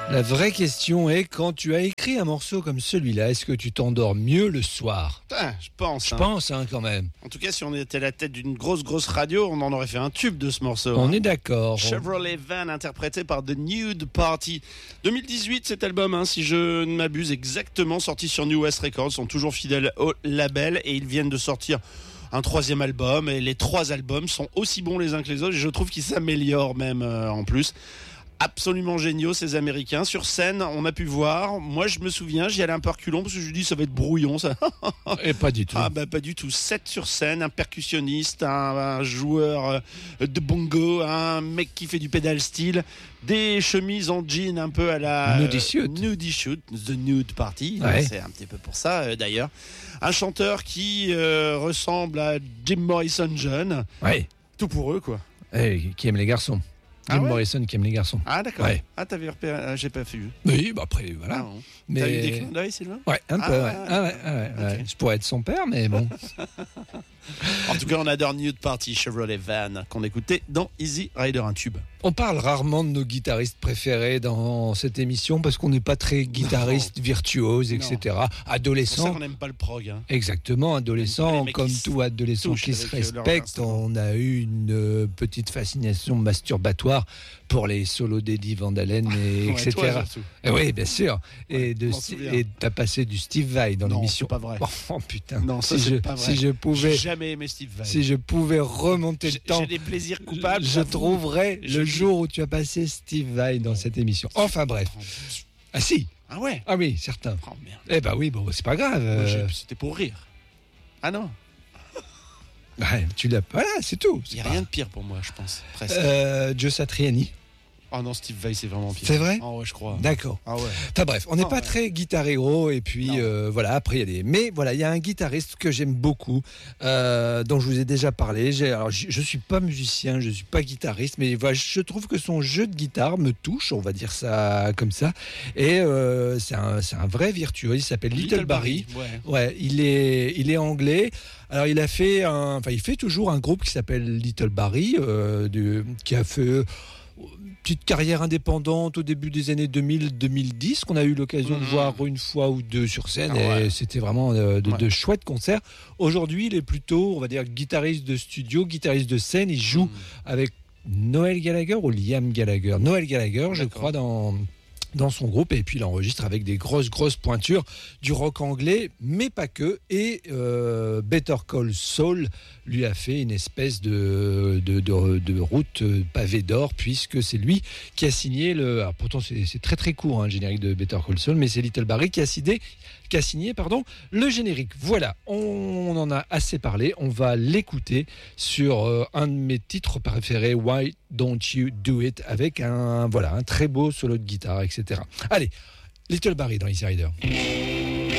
La vraie question est, quand tu as écrit un morceau comme celui-là, est-ce que tu t'endors mieux le soir ? Je pense. Je pense, quand même. En tout cas, si on était à la tête d'une grosse radio, on en aurait fait un tube de ce morceau. On est d'accord. Chevrolet Van, interprété par The Nude Party. 2018, cet album, si je ne m'abuse, exactement, sorti sur New West Records, sont toujours fidèles au label et ils viennent de sortir un troisième album. Et les trois albums sont aussi bons les uns que les autres et je trouve qu'ils s'améliorent même en plus. Absolument géniaux ces Américains. Sur scène, on a pu voir. Moi, je me souviens, j'y allais un peu reculons parce que je me dis ça va être brouillon ça. Et pas du tout. Pas du tout. 7 sur scène, un percussionniste, un joueur de bongo, un mec qui fait du pedal steel, des chemises en jean un peu à la Nudie Shoot, The Nude Party. Ouais. C'est un petit peu pour ça d'ailleurs. Un chanteur qui ressemble à Jim Morrison jeune. Ouais. Tout pour eux quoi. Qui aime les garçons. Jim Morrison qui aime les garçons. Ah d'accord. Ouais. T'avais repéré, j'ai pas vu. Oui, après voilà. Mais... T'as eu des clins d'œil, Sylvain ? Ouais, un peu, ouais. Okay. Je pourrais être son père, mais bon. En tout cas, on adore Nude Party, Chevrolet Van, qu'on écoutait dans Easy Rider, un tube. On parle rarement de nos guitaristes préférés dans cette émission parce qu'on n'est pas très guitariste, virtuose, etc. Adolescent. C'est pour ça qu'on n'aime pas le prog. Exactement, adolescent, comme tout adolescent qui se respecte, on a eu une petite fascination masturbatoire pour les solos d'Eddie Van Halen, etc. Toi, oui, bien sûr. Ouais, Et t'as passé du Steve Vai dans l'émission. Non, c'est pas vrai. Oh putain. Non, ça, c'est pas vrai. Si je pouvais, j'ai jamais aimé Steve Vai. Si je pouvais remonter le temps, j'ai des plaisirs coupables. Je trouverais le jour où tu as passé Steve Vai dans cette émission. Enfin bref. Ah si. Ah ouais. Ah oui, certain. Oh merde. Eh ben oui, bon, c'est pas grave. Moi, c'était pour rire. Ah non. Ouais, tu l'as. Voilà, c'est tout. Il n'y a rien de pire pour moi, je pense. Presque. Joe Satriani. Oh non, Steve Vai, c'est vraiment pire. C'est vrai ? Ah ouais, je crois. D'accord. Ah ouais. Enfin bref, on n'est pas très guitare héros et puis voilà, après il y a des... Mais voilà, il y a un guitariste que j'aime beaucoup, dont je vous ai déjà parlé. Alors je suis pas musicien, je suis pas guitariste, mais voilà, je trouve que son jeu de guitare me touche, on va dire ça comme ça. Et c'est un vrai virtuose, il s'appelle Little Barrie. Ouais, il est anglais. Alors il fait toujours un groupe qui s'appelle Little Barrie, qui a fait petite carrière indépendante au début des années 2000-2010 qu'on a eu l'occasion de voir une fois ou deux sur scène et c'était vraiment de chouettes concerts. Aujourd'hui, il est plutôt, on va dire, guitariste de studio, guitariste de scène. Il joue avec Noel Gallagher ou Liam Gallagher. Noel Gallagher, je crois, dans son groupe, et puis il enregistre avec des grosses pointures du rock anglais, mais pas que. Et Better Call Saul lui a fait une espèce de route pavée d'or, puisque c'est lui qui a signé alors pourtant c'est très court, le générique de Better Call Saul, mais c'est Little Barrie qui a signé le générique. Voilà, on en a assez parlé, on va l'écouter sur un de mes titres préférés, Why Don't You Do It, avec un très beau solo de guitare, etc. Allez, Little Barrie dans Easy Rider.